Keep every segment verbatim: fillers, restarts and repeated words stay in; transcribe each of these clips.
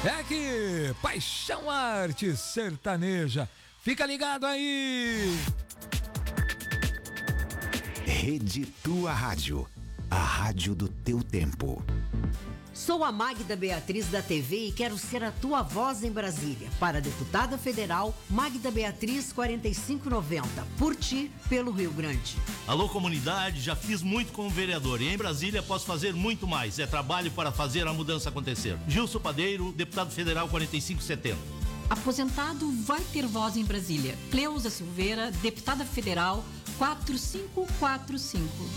É que Paixão Arte Sertaneja. Fica ligado aí. Rede Tua Rádio, a rádio do teu tempo. Sou a Magda Beatriz da T V e quero ser a tua voz em Brasília. Para deputada federal, Magda Beatriz quarenta e cinco noventa. Por ti, pelo Rio Grande. Alô, comunidade, já fiz muito como vereador e em Brasília posso fazer muito mais. É trabalho para fazer a mudança acontecer. Gilson Padeiro, deputado federal quarenta e cinco setenta. Aposentado vai ter voz em Brasília. Cleusa Silveira, deputada federal quatro cinco quatro cinco.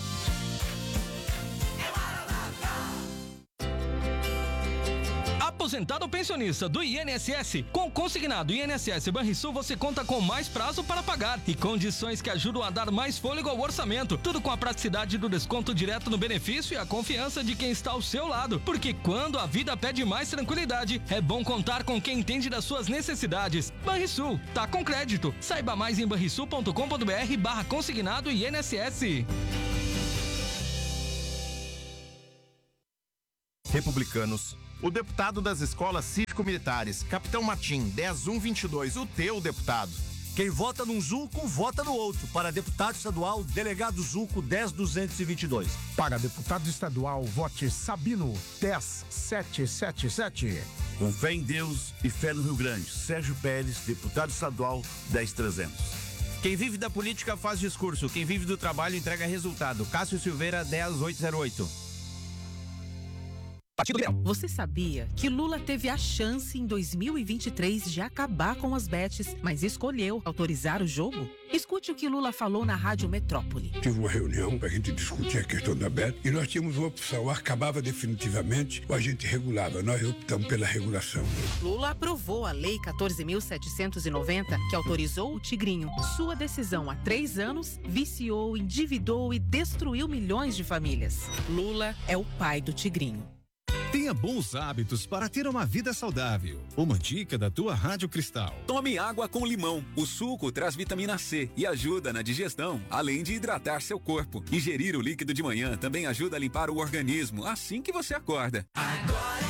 Aposentado ou pensionista do I N S S, com o consignado I N S S Banrisul você conta com mais prazo para pagar e condições que ajudam a dar mais fôlego ao orçamento. Tudo com a praticidade do desconto direto no benefício e a confiança de quem está ao seu lado. Porque quando a vida pede mais tranquilidade, é bom contar com quem entende das suas necessidades. Banrisul, tá com crédito. Saiba mais em banrisul ponto com ponto br barra consignado I N S S. Republicanos. O deputado das escolas cívico-militares, Capitão Martim, dez um vinte e dois, o teu deputado. Quem vota num Zulco, vota no outro. Para deputado estadual, delegado Zulco, dez duzentos e vinte e dois. Para deputado estadual, vote Sabino, dez setecentos e setenta e sete. Com fé em Deus e fé no Rio Grande, Sérgio Pérez, deputado estadual, dez trezentos. Quem vive da política faz discurso, quem vive do trabalho entrega resultado. Cássio Silveira, dez oitocentos e oito. Você sabia que Lula teve a chance em dois mil e vinte e três de acabar com as bets, mas escolheu autorizar o jogo? Escute o que Lula falou na Rádio Metrópole. Tive uma reunião para a gente discutir a questão da bet e nós tínhamos uma opção, ou acabava definitivamente ou a gente regulava. Nós optamos pela regulação. Lula aprovou a Lei quatorze mil setecentos e noventa, que autorizou o Tigrinho. Sua decisão há três anos viciou, endividou e destruiu milhões de famílias. Lula é o pai do Tigrinho. Tenha bons hábitos para ter uma vida saudável. Uma dica da tua Rádio Cristal. Tome água com limão. O suco traz vitamina C e ajuda na digestão, além de hidratar seu corpo. Ingerir o líquido de manhã também ajuda a limpar o organismo assim que você acorda. Agora